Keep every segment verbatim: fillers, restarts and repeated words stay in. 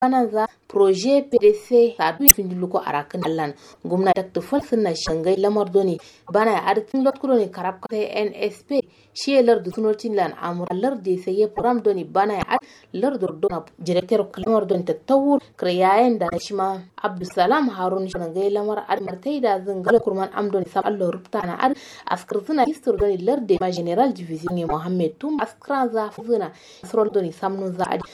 bananza projet P D C ka du findiluko arakan allan gumna dakta falsina shangai lamar doni bana artin lot kuro ne karab ka N S P shelar du tunotin lan amurallar de sai ya program doni bana ya lar do dona director lamar doni ta tawur kriyayen da shima Abdulsalam Harun shangai lamar admartai da zangal kurman amdoni sam Allah rubta na ad askrzuna histor doni lar de ma general division ne Mohammed tum askran za fuzuna asrol doni samnun za adi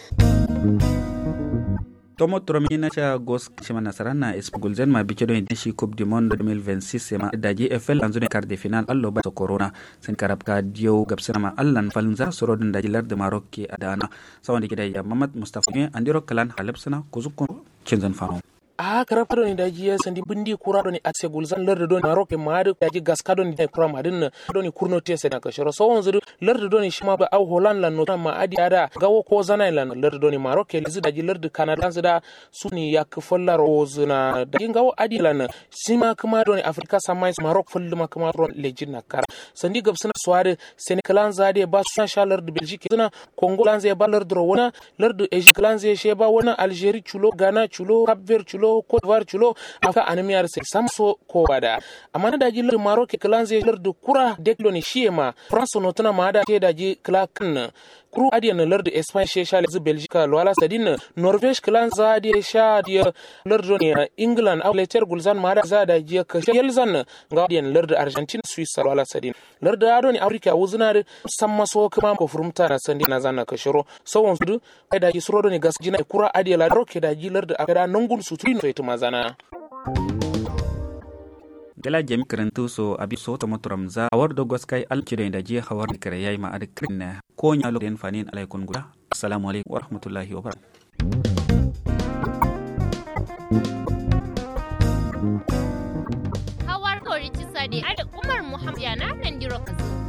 Tomo Tromina cha gos chima nasarana espugulzen ma bichedo indishi Coupe du Monde twenty twenty-six ma daji F L anzone quart de finale allo ba corona sen karabka dio gabsana ma allan falnza sorodin daji lar de Maroc ki adana sawandi kidai ya Mamad Mustafa andiro kalan halabsana kuzukko cenzan fano a karapa doni daji ya sandi bindi kura doni atse gulzan lerde doni Maroc e maade daji gaska doni dai kura madin doni kurno tese na kashoro so onzuru lerde doni shima ba au Holland lan nota ma adi ada gawo ko zana lan lerde doni Maroc e lizu daji lerde Canada zada suni yak folla rose na daji gawo adi lan sima kuma doni Afrika samai Maroc folluma kuma ron lejin na kara sandi gabsana swade Senegal zade ba suna sha lerde Belgique zana Congo lan zai ba lerde wana lerde Egypt lan zai sheba wana Algeria chulo Ghana chulo Cap Verde chulo Côte d'Ivoire chulo aka anemiyar sai samso ko wada amma na daji lar Maroc kalan zai lar da kura deklo ni shiema France no tana ma da ke daji klakan kuru adiyan lar da Spain she sha lezu Belgique wala sadin Norvège kalan za da sha da lar da England au letter gulzan ma da za da ji ka yelzan ga adiyan lar da Argentina Swiss wala sadin lar da adoni Africa wuzuna da samma so kuma ko furumta na sandi na zanna ka shiro sawon su ai daji suro da ni gasjina kura adiyan lar ke daji lar da akada nangul su fetu mazana gala jami karantu so abi so to motoram za awar do goskai alkire da je hawar kare yayi ma adkrin ko nyalo den fanin alaikun guda assalamu alaikum wa rahmatullahi wa barakatuh hawar ko rici sadi ada Umar Muhammad yana nan diro kasu